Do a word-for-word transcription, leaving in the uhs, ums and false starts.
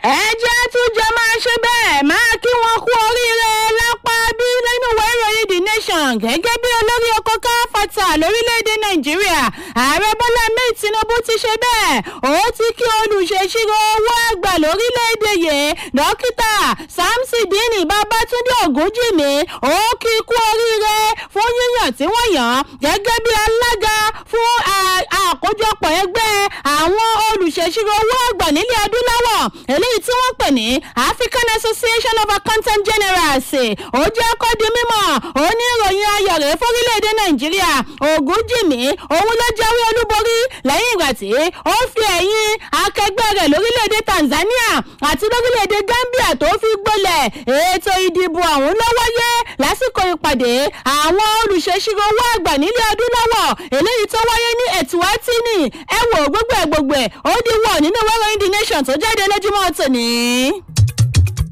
ẹ jẹ́ tún jọ máa ṣe bẹ́ẹ̀ máa kí wọ́n kú oríire lápá bí nínú ìwé ìròyìn The Nation gẹ́gẹ́ bí olórí oko káfàtà lórílẹ̀‐èdè Nàìjíríà ààrẹ Bọ́lá Ahmed Tinubu ti ṣe bẹ́ẹ̀ ó ti kí olùṣèṣirò owó àgbà lórílẹ̀‐èdè yìí dókítà Samsudeen Babátúndé Ògúnjìmí ó kí kú oríire fún yíyàn tí wọ́n yàn gẹ́gẹ́ bí alága fún àkójọpọ̀ ẹgbẹ́ àwọn olùṣèṣirò owó àgbà nílẹ̀ adúláwọ̀ eléyìí tí wọ́n pè ní African Association of Accountant Generals ó jẹ́ kó di mímọ̀ ó ní ìròyìn ayọ̀ rẹ̀ fórílẹ̀-èdè Nàìjíríà Ògúnjìmí òun ló jáwé olúborí lẹ́yìn ìgbà tí ó fi ẹ̀yìn akẹgbẹ́ rẹ̀ lórílẹ̀-èdè Tanzania àti lórílẹ̀-èdè Gambia tó fi gbolẹ̀ ètò ìdìbò ọ̀hún ló wáyé lásìkò ìpàdé àwọn olùṣèṣirò owó àgbà nílẹ̀ adúláwọ̀ eléyìí tó wáyé ní Eswatini ẹ wò gbogbo ẹ̀ gbogbo ẹ̀ ó di wọ̀ nínú ìwé ìròyìn The Nation tó jáde lójúmọ́ tòní.